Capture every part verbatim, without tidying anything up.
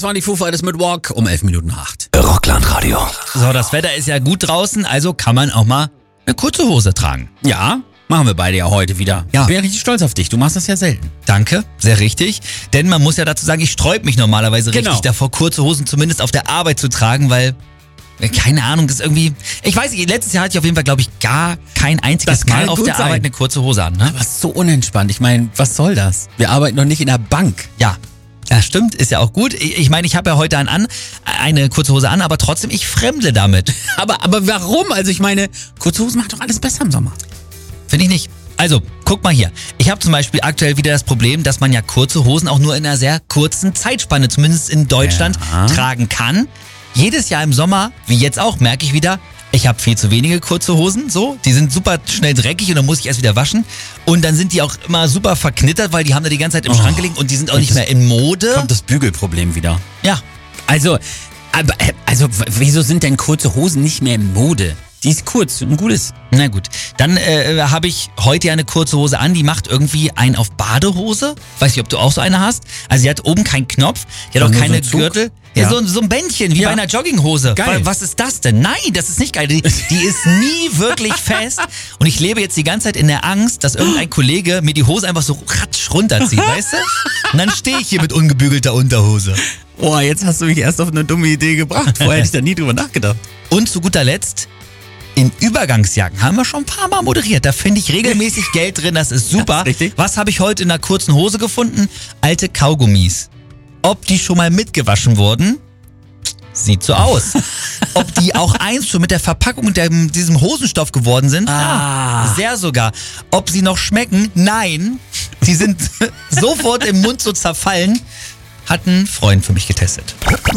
waren die Foo Fighters mit Walk um elf Minuten acht. Rockland-Radio. So, das Wetter ist ja gut draußen, also kann man auch mal eine kurze Hose tragen. Ja, machen wir beide ja heute wieder. Ja. Ich bin ja richtig stolz auf dich, du machst das ja selten. Danke, sehr richtig. Denn man muss ja dazu sagen, ich sträub mich normalerweise Genau. richtig davor, kurze Hosen zumindest auf der Arbeit zu tragen, weil, äh, keine Ahnung, das ist irgendwie... Ich weiß nicht, letztes Jahr hatte ich auf jeden Fall, glaube ich, gar kein einziges Das kann Mal auf gut der sein. Arbeit eine kurze Hose an. Ne? Aber so unentspannt. Ich meine, was soll das? Wir arbeiten noch nicht in der Bank. Ja. Ja, stimmt, ist ja auch gut. Ich ich meine, ich habe ja heute einen an, eine kurze Hose an, aber trotzdem, ich fremdle damit. Aber, aber warum? Also ich meine, kurze Hosen macht doch alles besser im Sommer. Finde ich nicht. Also, guck mal hier. Ich habe zum Beispiel aktuell wieder das Problem, dass man ja kurze Hosen auch nur in einer sehr kurzen Zeitspanne, zumindest in Deutschland, Ja. tragen kann. Jedes Jahr im Sommer, wie jetzt auch, merke ich wieder, ich habe viel zu wenige kurze Hosen, so. Die sind super schnell dreckig und dann muss ich erst wieder waschen. Und dann sind die auch immer super verknittert, weil die haben da die ganze Zeit im Oh. Schrank gelegen und die sind auch nicht Das mehr in Mode. Kommt das Bügelproblem wieder. Ja. Also, aber, äh, also w- wieso sind denn kurze Hosen nicht mehr in Mode? Die ist kurz und gut ist. Na gut, dann äh, habe ich heute ja eine kurze Hose an, die macht irgendwie einen auf Badehose. Weiß nicht, ob du auch so eine hast. Also die hat oben keinen Knopf, die hat auch Nur so keine ein Zug? Gürtel. Ja, Ja. So, so ein Bändchen, wie Ja. bei einer Jogginghose. Geil. Was ist das denn? Nein, das ist nicht geil. Die, die ist nie wirklich fest. Und ich lebe jetzt die ganze Zeit in der Angst, dass irgendein Kollege mir die Hose einfach so ratsch runterzieht, weißt du? Und dann stehe ich hier mit ungebügelter Unterhose. Boah, jetzt hast du mich erst auf eine dumme Idee gebracht. Vorher hätte ich da nie drüber nachgedacht. Und zu guter Letzt, in Übergangsjacken haben wir schon ein paar Mal moderiert. Da finde ich regelmäßig Geld drin, das ist super. Das ist richtig. Was habe ich heute in einer kurzen Hose gefunden? Alte Kaugummis. Ob die schon mal mitgewaschen wurden? Sieht so aus. Ob die auch eins schon mit der Verpackung und dem, diesem Hosenstoff geworden sind? Ah. Ja, sehr sogar. Ob sie noch schmecken? Nein. Die sind sofort im Mund so zerfallen. Hat ein Freund für mich getestet.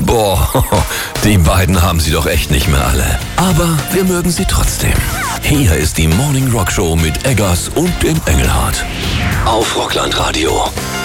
Boah, die beiden haben sie doch echt nicht mehr alle. Aber wir mögen sie trotzdem. Hier ist die Morning Rock Show mit Eggers und dem Engelhardt. Auf Rockland Radio.